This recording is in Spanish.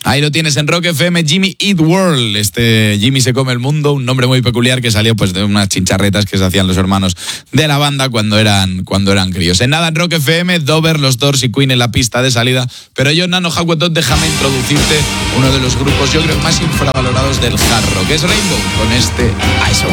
Ahí lo tienes en Rock FM, Jimmy Eat World. Jimmy se come el mundo, un nombre muy peculiar que salió pues de unas chincharretas que se hacían los hermanos de la banda cuando eran críos. En nada, en Rock FM, Dover, Los Doors y Queen en la pista de salida. Pero yo, Nano Hawkwood, déjame introducirte uno de los grupos, yo creo, más infravalorados del hard rock. Es Rainbow con este Ice